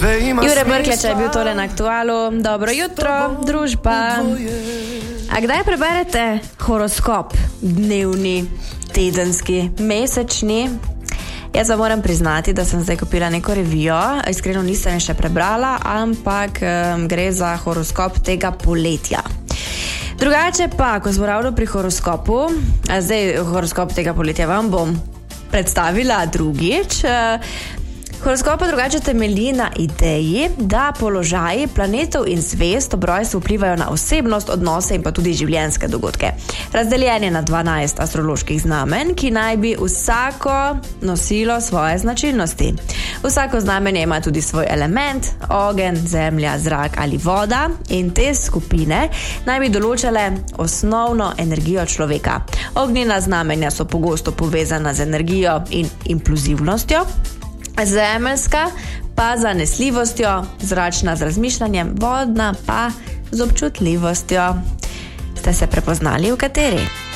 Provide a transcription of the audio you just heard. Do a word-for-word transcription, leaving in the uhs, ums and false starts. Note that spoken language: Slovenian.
Jure Brkleča je bil tole na Aktualu. Dobro jutro, družba. A kdaj preberete horoskop? Dnevni, tedenski, mesečni? Jaz vam moram priznati, da sem zdaj kupila neko revijo, iskreno nisem še prebrala, ampak um, gre za horoskop tega poletja. Drugače pa, ko smo ravno pri horoskopu, zdaj horoskop tega poletja vam bom predstavila drugič. Horoskop pa drugače temelji na ideji, da položaji planetov in zvezd ob rojstvu vplivajo na osebnost, odnose in pa tudi življenjske dogodke. Razdeljen je na dvanajst astroloških znamen, ki naj bi vsako nosilo svoje značilnosti. Vsako znamenje ima tudi svoj element, ogenj, zemlja, zrak ali voda, in te skupine naj bi določale osnovno energijo človeka. Ognjena znamenja so pogosto povezana z energijo in impulzivnostjo, zemeljska pa z zanesljivostjo, zračna z razmišljanjem, vodna pa z občutljivostjo. Ste se prepoznali v kateri?